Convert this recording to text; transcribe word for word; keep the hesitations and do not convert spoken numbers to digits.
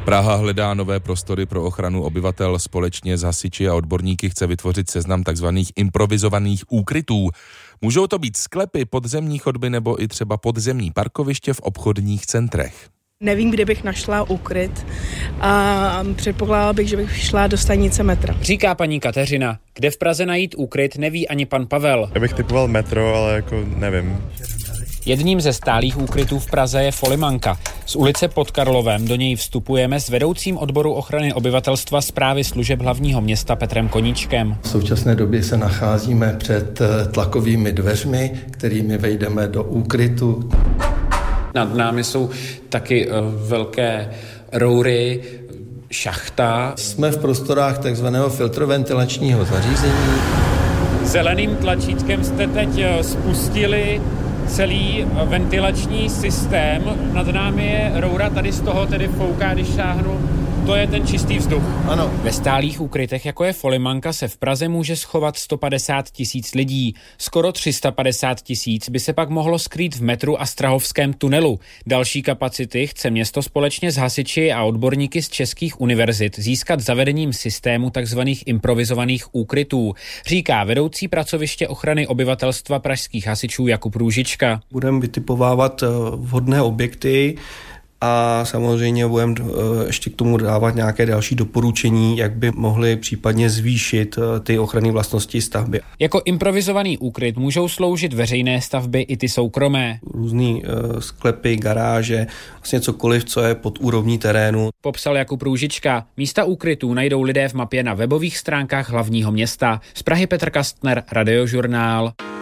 Praha hledá nové prostory pro ochranu obyvatel. Společně s hasiči a odborníky chce vytvořit seznam takzvaných improvizovaných úkrytů. Můžou to být sklepy, podzemní chodby nebo i třeba podzemní parkoviště v obchodních centrech. Nevím, kde bych našla úkryt a předpokládala bych, že bych šla do stanice metra. Říká paní Kateřina. Kde v Praze najít úkryt, neví ani pan Pavel. Já bych typoval metro, ale jako nevím. Jedním ze stálých úkrytů v Praze je Folimanka. Z ulice Pod Karlovem do něj vstupujeme s vedoucím odboru ochrany obyvatelstva Správy služeb hlavního města Petrem Koníčkem. V současné době se nacházíme před tlakovými dveřmi, kterými vejdeme do úkrytu. Nad námi jsou taky velké roury, šachta. Jsme v prostorách takzvaného filtroventilačního zařízení. Zeleným tlačítkem jste teď spustili celý ventilační systém. Nad námi je roura, tady z toho tedy fouká, když šáhnu. To je ten čistý vzduch. Ano. Ve stálých úkrytech, jako je Folimanka, se v Praze může schovat sto padesát tisíc lidí. Skoro tři sta padesát tisíc by se pak mohlo skrýt v metru a Strahovském tunelu. Další kapacity chce město společně s hasiči a odborníky z českých univerzit získat zavedením systému tzv. Improvizovaných úkrytů, říká vedoucí pracoviště ochrany obyvatelstva pražských hasičů Jakub Růžička. Budeme vytipovávat vhodné objekty, a samozřejmě budeme ještě k tomu dávat nějaké další doporučení, jak by mohly případně zvýšit ty ochranné vlastnosti stavby. Jako improvizovaný úkryt můžou sloužit veřejné stavby i ty soukromé. Různý sklepy, garáže, vlastně cokoliv, co je pod úrovní terénu. Popsal Jakub Růžička. Místa úkrytů najdou lidé v mapě na webových stránkách hlavního města. Z Prahy Petr Kastner, Radiožurnál.